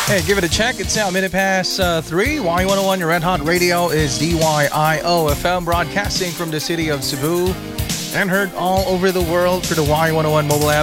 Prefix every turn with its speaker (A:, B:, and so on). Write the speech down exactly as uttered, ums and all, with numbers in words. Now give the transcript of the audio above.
A: Hey, give it a check. It's now a minute past uh, three. Y one oh one, your Red Hot Radio is D Y I O F M, broadcasting from the city of Cebu and heard all over the world for the Y one oh one mobile app.